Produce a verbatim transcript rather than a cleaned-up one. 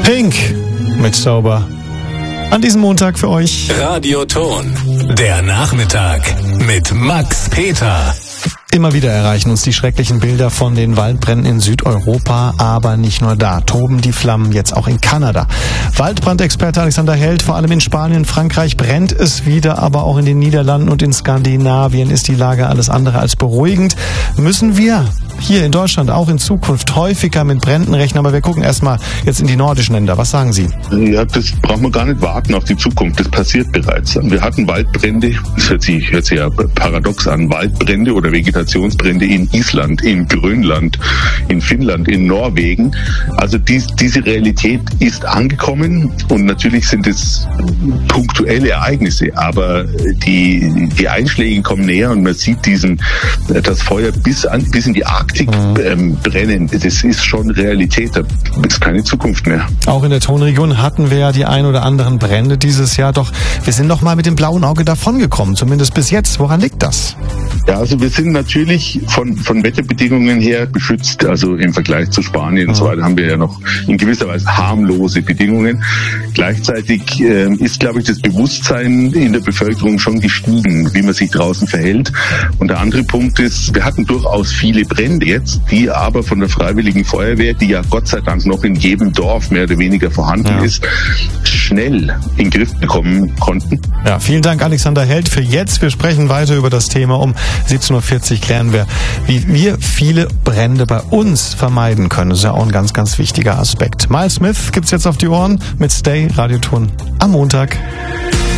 Pink mit Sober. An diesem Montag für euch. Radioton, der Nachmittag mit Max Peter. Immer wieder erreichen uns die schrecklichen Bilder von den Waldbränden in Südeuropa, aber nicht nur da. Toben die Flammen jetzt auch in Kanada. Waldbrandexperte Alexander Held, vor allem in Spanien, Frankreich brennt es wieder, aber auch in den Niederlanden und in Skandinavien ist die Lage alles andere als beruhigend. Müssen wir hier in Deutschland auch in Zukunft häufiger mit Bränden rechnen? Aber wir gucken erstmal jetzt in die nordischen Länder. Was sagen Sie? Ja, das braucht man gar nicht warten auf die Zukunft. Das passiert bereits. Wir hatten Waldbrände, das hört sich, hört sich ja paradox an, Waldbrände oder Vegetationsbrände in Island, in Grönland, in Finnland, in Norwegen. Also dies, diese Realität ist angekommen und natürlich sind es punktuelle Ereignisse, aber die, die Einschläge kommen näher und man sieht diesen, das Feuer bis, an, bis in die Arktik ähm, brennen. Das ist schon Realität, da ist keine Zukunft mehr. Auch in der Tonregion hatten wir ja die ein oder anderen Brände dieses Jahr, doch wir sind noch mal mit dem blauen Auge davongekommen, zumindest bis jetzt. Woran liegt das? Ja, also wir sind natürlich von, von Wetterbedingungen her geschützt, also im Vergleich zu Spanien und so weiter haben wir ja noch in gewisser Weise harmlose Bedingungen. Gleichzeitig äh, ist, glaube ich, das Bewusstsein in der Bevölkerung schon gestiegen, wie man sich draußen verhält. Und der andere Punkt ist, wir hatten durchaus viele Brände jetzt, die aber von der Freiwilligen Feuerwehr, die ja Gott sei Dank noch in jedem Dorf mehr oder weniger vorhanden ja. ist, schnell in den Griff bekommen konnten. Ja, vielen Dank Alexander Held für jetzt. Wir sprechen weiter über das Thema. Um siebzehn Uhr vierzig klären wir, wie wir viele Brände bei uns vermeiden können. Das ist ja auch ein ganz, ganz wichtiger Aspekt. Miles Smith gibt's jetzt auf die Ohren mit Stay, Radioton am Montag.